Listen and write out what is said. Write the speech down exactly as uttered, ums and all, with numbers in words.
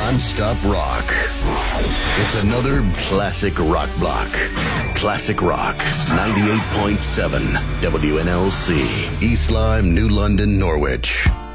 non-stop rock. It's another classic rock block. Classic Rock, ninety-eight point seven W N L C, East Lyme, New London, Norwich.